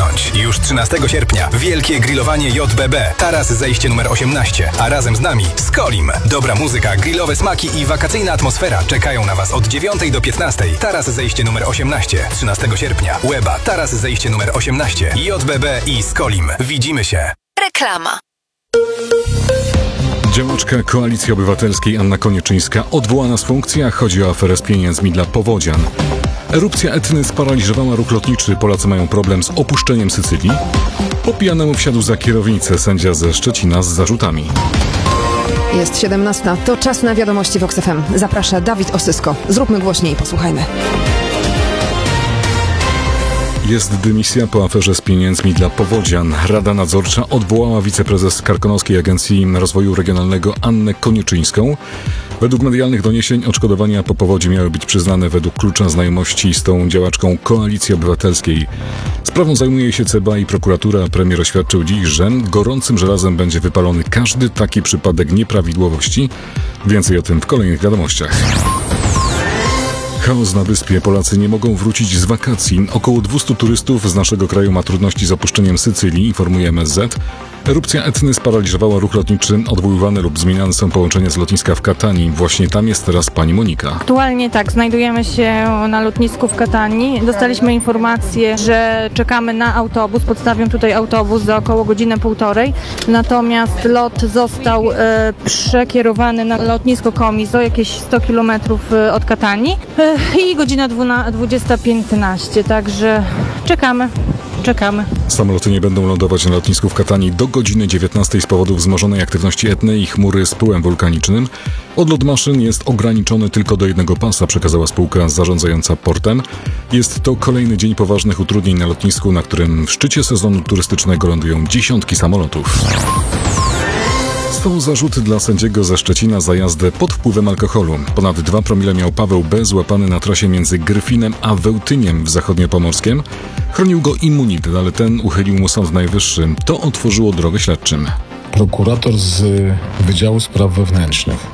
pęknąć. Już 13 sierpnia wielkie grillowanie JBB, taras zejście numer 18, a razem z nami Skolim. Dobra muzyka, grillowe smaki i wakacyjna atmosfera czekają na Was od 9 do 15. Taras zejście numer 18, 13 sierpnia. Łeba, taras zejście numer 18, JBB i Skolim. Widzimy się. Reklama. Działaczka Koalicji Obywatelskiej Anna Konieczynska odwołana z funkcji, a chodzi o aferę z pieniędzmi dla powodzian. Erupcja Etny sparaliżowała ruch lotniczy. Polacy mają problem z opuszczeniem Sycylii. Po pijanemu wsiadł za kierownicę sędzia ze Szczecina z zarzutami. Jest 17. To czas na wiadomości w OXF FM. Zaprasza Dawid Osysko. Zróbmy głośniej, posłuchajmy. Jest dymisja po aferze z pieniędzmi dla powodzian. Rada Nadzorcza odwołała wiceprezes Karkonoskiej Agencji Rozwoju Regionalnego Annę Konieczynką. Według medialnych doniesień odszkodowania po powodzi miały być przyznane według klucza znajomości z tą działaczką Koalicji Obywatelskiej. Sprawą zajmuje się CBA i prokuratura. Premier oświadczył dziś, że gorącym żelazem będzie wypalony każdy taki przypadek nieprawidłowości. Więcej o tym w kolejnych wiadomościach. Chaos na wyspie. Polacy nie mogą wrócić z wakacji. Około 200 turystów z naszego kraju ma trudności z opuszczeniem Sycylii, informuje MSZ. Erupcja Etny sparaliżowała ruch lotniczy. Odwoływane lub zmieniane są połączenia z lotniska w Katanii. Właśnie tam jest teraz pani Monika. Aktualnie tak, znajdujemy się na lotnisku w Katanii. Dostaliśmy informację, że czekamy na autobus. Podstawią tutaj autobus za około godzinę, półtorej. Natomiast lot został przekierowany na lotnisko Komizo, jakieś 100 km od Katanii. I godzina 20:15, także czekamy. Samoloty nie będą lądować na lotnisku w Katanii do godziny 19 z powodu wzmożonej aktywności Etny i chmury z pyłem wulkanicznym. Odlot maszyn jest ograniczony tylko do jednego pasa, przekazała spółka zarządzająca portem. Jest to kolejny dzień poważnych utrudnień na lotnisku, na którym w szczycie sezonu turystycznego lądują dziesiątki samolotów. Są zarzuty dla sędziego ze Szczecina za jazdę pod wpływem alkoholu. Ponad 2 promile miał Paweł B., złapany na trasie między Gryfinem a Wełtyniem w Zachodniopomorskiem. Chronił go immunitet, ale ten uchylił mu Sąd Najwyższy. To otworzyło drogę śledczym. Prokurator z Wydziału Spraw Wewnętrznych